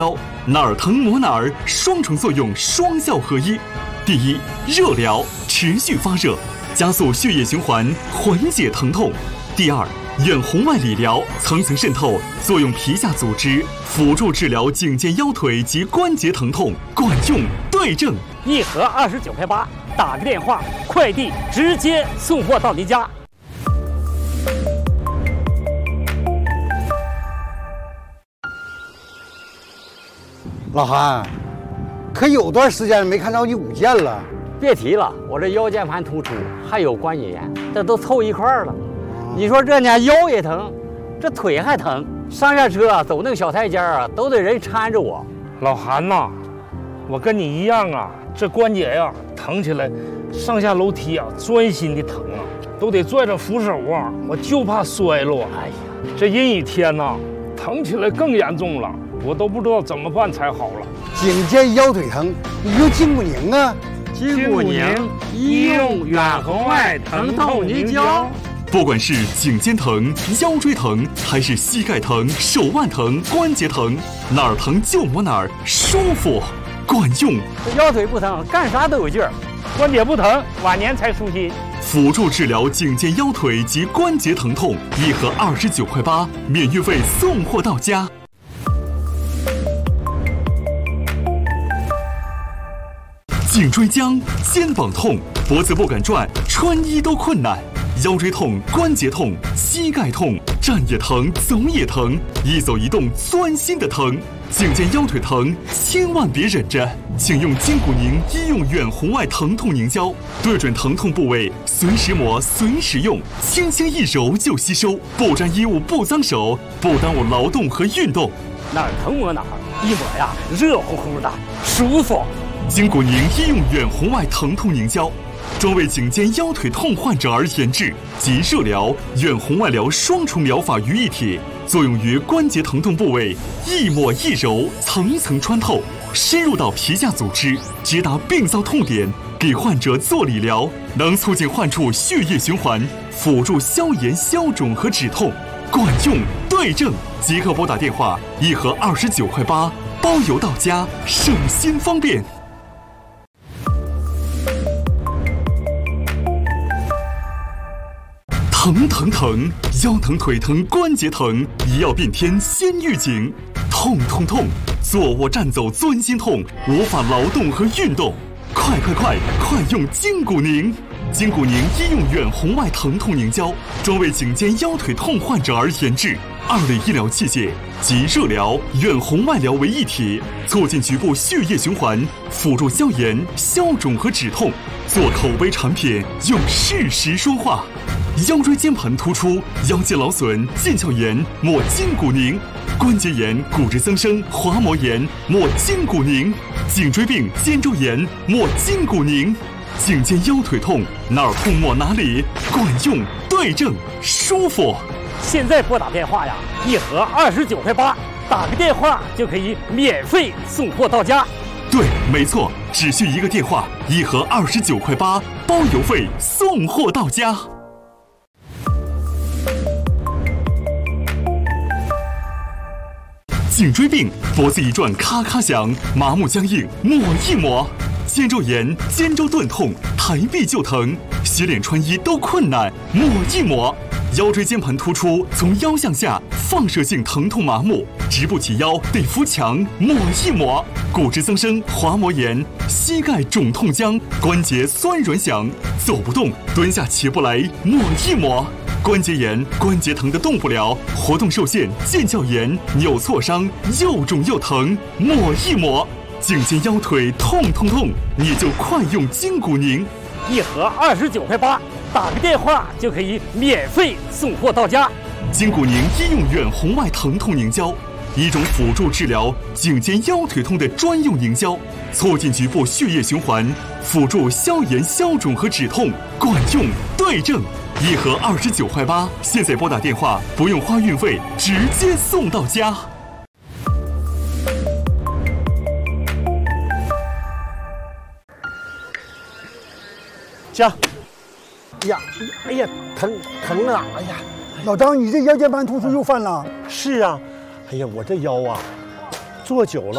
哪儿疼抹哪儿，双重作用，双效合一。第一，热疗，持续发热，加速血液循环，缓解疼痛。第二，远红外理疗，层层渗透，作用皮下组织，辅助治疗颈肩腰腿及关节疼痛，管用对症。 一盒29块8，打个电话，快递直接送货到您家。 老韩，可有段时间没看到你舞剑了。 别提了，我这腰间盘突出，还有关节炎，这都凑一块儿了。你说这呢，腰也疼，这腿还疼，上下车走那个小台阶啊，都得人搀着我。 老韩呐，我跟你一样啊，这关节呀疼起来，上下楼梯啊钻心的疼啊，都得拽着扶手啊，我就怕摔了。哎呀，这阴雨天呐，疼起来更严重了。我都不知道怎么办才好了。 颈肩腰腿疼，你用筋骨宁啊！ 筋骨宁医用远红外疼痛凝胶。 不管是颈肩疼、腰椎疼，还是膝盖疼、手腕疼、关节疼，哪儿疼就抹哪儿，舒服，管用。 这腰腿不疼，干啥都有劲儿；关节不疼，晚年才舒心。 辅助治疗颈肩腰腿及关节疼痛，一盒29块8，免运费送货到家。颈椎僵、肩膀痛、脖子不敢转、穿衣都困难，腰椎痛、关节痛、膝盖痛，站也疼，走也疼，一走一动钻心的疼。颈肩腰腿疼，千万别忍着，请用筋骨宁医用远红外疼痛凝胶，对准疼痛部位，随时抹，随时用，轻轻一揉就吸收，不沾衣物，不脏手，不耽误劳动和运动。 哪儿疼抹哪儿，一抹呀，热乎乎的，舒服。 筋骨宁医用远红外疼痛凝胶，专为颈肩腰腿痛患者而研制，集热疗、远红外疗双重疗法于一体，作用于关节疼痛部位，一抹一揉，层层穿透，深入到皮下组织，直达病灶痛点，给患者做理疗，能促进患处血液循环，辅助消炎、消肿和止痛，管用对症。即刻拨打电话，一盒29块8，包邮到家，省心方便。疼疼疼，腰疼腿疼关节疼，一药变天先预警。痛痛痛，坐卧站走钻心痛，无法劳动和运动。快用筋骨宁！筋骨宁医用远红外疼痛凝胶，专为颈肩腰腿痛患者而研制，2类医疗器械集热疗、远红外疗为一体，促进局部血液循环，辅助消炎、消肿和止痛。做口碑产品，用事实说话。腰椎间盘突出、腰间劳损、腱鞘炎，抹筋骨宁；关节炎、骨质增生、滑膜炎，抹筋骨宁；颈椎病、肩周炎，抹筋骨宁；颈肩腰腿痛，哪儿痛抹哪里，管用对症，舒服。 现在拨打电话呀，一盒29块8，打个电话就可以免费送货到家。 对，没错，只需一个电话，一盒29块8，包邮费送货到家。颈椎病，脖子一转咔咔响，麻木僵硬，抹一抹；肩周炎、肩周钝痛，抬臂就疼，洗脸穿衣都困难，抹一抹；腰椎间盘突出，从腰向下放射性疼痛麻木，直不起腰得扶墙，抹一抹；骨质增生、滑膜炎，膝盖肿痛僵，关节酸软响，走不动，蹲下起不来，抹一抹。关节炎、关节疼的动不了，活动受限，腱鞘炎、扭挫伤，又肿又疼，抹一抹。颈肩腰腿痛痛痛，你就快用筋骨宁。 一盒29块8，打个电话就可以免费送货到家。 筋骨宁医用远红外疼痛凝胶，一种辅助治疗颈肩腰腿痛的专用凝胶，促进局部血液循环，辅助消炎、消肿和止痛，管用对症。一盒29块8，现在拨打电话不用花运费，直接送到家。 行。哎呀，疼啊！哎呀，老张，你这腰间盘突出又犯了。 是啊，哎呀，我这腰啊，坐久了